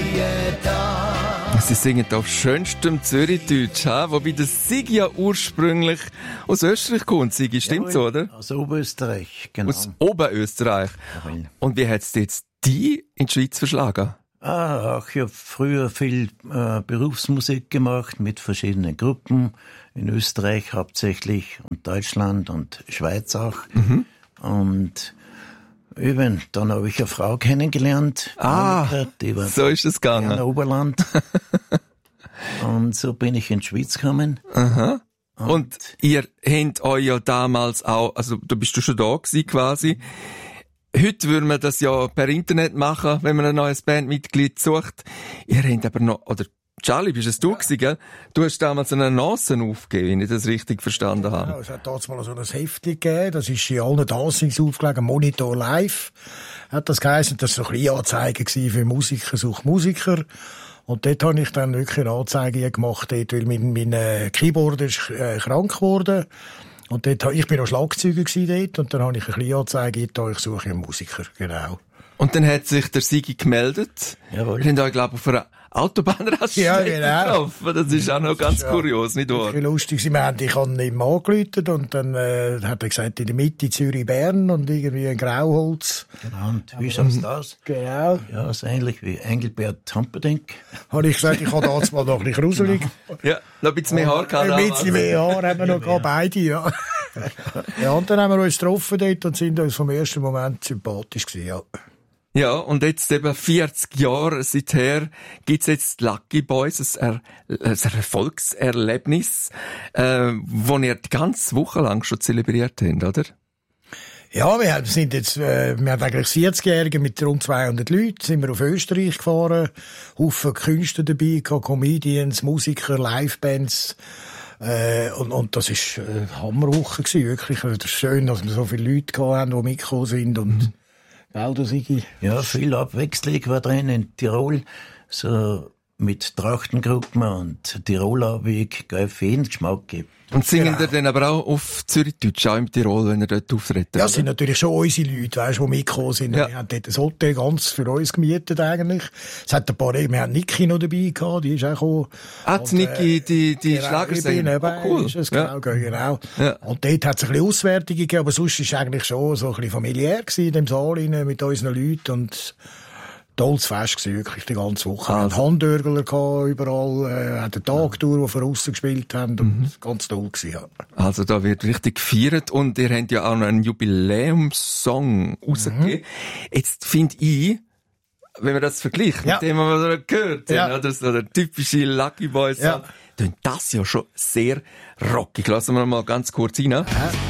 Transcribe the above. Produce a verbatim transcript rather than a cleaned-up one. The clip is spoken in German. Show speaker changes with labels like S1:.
S1: Sie singen auf schönstem Zürichdeutsch, ha? Wobei das Sigi ja ursprünglich aus Österreich kommt. Sigi, stimmt so, oder?
S2: Aus Oberösterreich, genau.
S1: Aus Oberösterreich.
S2: Jawohl.
S1: Und wie hat's jetzt die in die Schweiz verschlagen?
S2: Ah, auch ich habe früher viel äh, Berufsmusik gemacht mit verschiedenen Gruppen. In Österreich hauptsächlich und Deutschland und Schweiz auch. Mhm. Und eben, dann habe ich eine Frau kennengelernt.
S1: Ah,
S2: Monika, die war
S1: so ist es gegangen.
S2: im Oberland. Und so bin ich in die Schweiz gekommen.
S1: Aha. Und, und ihr habt euch ja damals auch, also da bist du schon da gewesen quasi. Heute würde man das ja per Internet machen, wenn man ein neues Bandmitglied sucht. Ihr habt aber noch, oder Charlie, bist es du gewesen, gell? Du hast damals eine Annonce aufgegeben, wenn ich das richtig verstanden habe.
S3: Ja, es hat damals mal so ein Heftchen gegeben, das ist in allen Dancings aufgelegt, Monitor Live, hat das geheißen. Das war so ein bisschen Anzeige für Musiker, sucht Musiker. Und dort habe ich dann wirklich eine Anzeige gemacht, dort, weil mein, mein Keyboarder ist äh, krank geworden. Und dort, ich bin auch Schlagzeuger gewesen dort, und dann habe ich eine kleine Anzeige getan, ich suche einen Musiker, genau.
S1: Und dann hat sich der Sigi gemeldet.
S2: Jawohl.
S1: Wir haben euch, glaube ich, auf einer Autobahnraststätte
S3: Ja, genau.
S1: getroffen. Das ist auch noch ganz
S3: ja
S1: kurios, nicht wahr?
S3: Lustig. Sie meinten, ich habe ihm angerufen, und dann äh, hat er gesagt, in der Mitte Zürich-Bern und irgendwie ein Grauholz.
S2: Genau, und wie schaut's aus?
S3: Genau.
S2: Ja, so ähnlich wie Engelbert Humperdinck.
S3: Habe ich gesagt, ich habe da jetzt mal noch ein bisschen gruselig.
S1: Ja, noch ein bisschen mehr Haar gehabt.
S3: Ein bisschen mehr Haar haben wir noch gehabt, beide, ja. Ja, und dann haben wir uns getroffen dort und sind uns vom ersten Moment sympathisch gewesen, ja.
S1: Ja, und jetzt eben vierzig Jahre seither gibt's jetzt Lucky Boys, ein, er ein Erfolgserlebnis, äh, wo ihr die ganze Woche lang schon zelebriert habt, oder?
S3: Ja, wir sind jetzt, äh, wir haben eigentlich vierzigjährige mit rund zweihundert Leuten, sind wir auf Österreich gefahren, Haufen Künstler dabei, Comedians, Musiker, Livebands, äh, und, und das ist äh, Hammerwoche gewesen, wirklich. Das ist schön, dass wir so viele Leute gehabt haben, die mitgekommen sind, und mhm. Gell, du Sigi?
S2: Ja, viel Abwechslung war drin in Tirol, so mit Trachtengruppen und Tirolabend, gell, für jeden Geschmack gibt.
S1: Und singen
S3: Genau.
S1: ihr dann aber auch auf Zürichdeutsch, auch im Tirol, wenn ihr dort auftritt?
S3: Ja,
S1: oder?
S3: es sind natürlich schon unsere Leute, weißt, die mitgekommen sind.
S1: Ja.
S3: Wir haben dort ein Hotel ganz für uns gemietet, eigentlich. Es hat ein paar, wir haben Niki noch dabei gehabt, die ist auch gekommen.
S1: Ah, die Niki, die, die
S3: Genau,
S1: Schlagersängerin.
S3: ich bin
S1: Oh, cool.
S3: Ist es,
S1: Ja.
S3: genau, genau.
S1: Ja.
S3: Und dort hat es ein bisschen Auswertungen gegeben, aber sonst war es eigentlich schon so ein bisschen familiär gewesen, in dem Saal rein, mit unseren Leuten, und tolles Fest gewesen, wirklich die ganze Woche.
S1: Also.
S3: Wir hatten Handörgler gehabt, überall, äh, hat eine Tagtour, die wir aussen gespielt haben, und
S1: Mhm.
S3: ganz toll gewesen, ja.
S1: Also da wird richtig gefeiert, und ihr habt ja auch noch einen Jubiläumssong rausgegeben.
S3: Mhm.
S1: Jetzt finde ich, wenn man das vergleicht
S3: Ja.
S1: mit dem, was wir so gehört
S3: Ja.
S1: haben, oder so der typische Lucky Boys,
S3: Ja.
S1: tönt das ja schon sehr rockig. Lassen wir mal ganz kurz rein.
S3: Ja.